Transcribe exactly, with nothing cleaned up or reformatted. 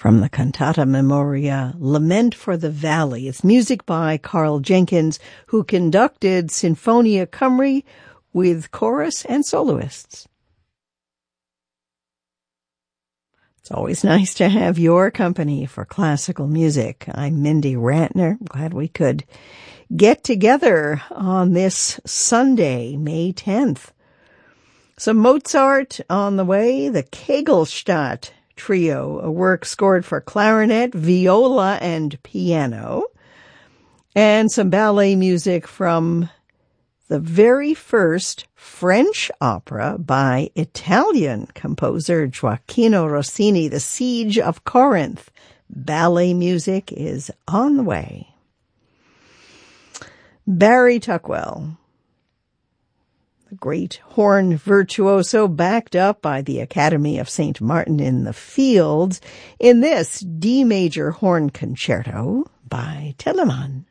From the Cantata Memoria, Lament for the Valley. It's music by Carl Jenkins, who conducted Sinfonia Cymru with chorus and soloists. It's always nice to have your company for classical music. I'm Mindy Ratner. I'm glad we could get together on this Sunday, May tenth. Some Mozart on the way, the Kegelstadt Trio, a work scored for clarinet, viola, and piano, and some ballet music from the very first French opera by Italian composer Gioacchino Rossini, The Siege of Corinth. Ballet music is on the way. Barry Tuckwell, the great horn virtuoso, backed up by the Academy of Saint Martin in the Fields in this D major horn concerto by Telemann.